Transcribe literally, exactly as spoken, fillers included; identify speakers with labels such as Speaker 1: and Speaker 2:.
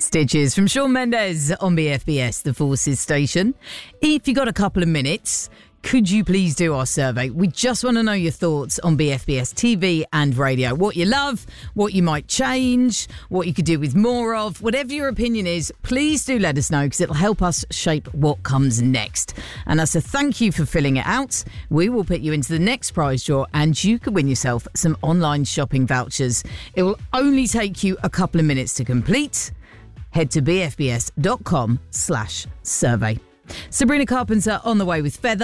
Speaker 1: Stitches from Shawn Mendes on B F B S, the Forces station. If you got a couple of minutes, could you please do our survey? We just want to know your thoughts on B F B S T V and radio. What you love, what you might change, what you could do with more of. Whatever your opinion is, please do let us know, because it'll help us shape what comes next. And as a thank you for filling it out, we will put you into the next prize draw and you could win yourself some online shopping vouchers. It will only take you a couple of minutes to complete. Head to bfbs.com slash survey. Sabrina Carpenter on the way with Feather.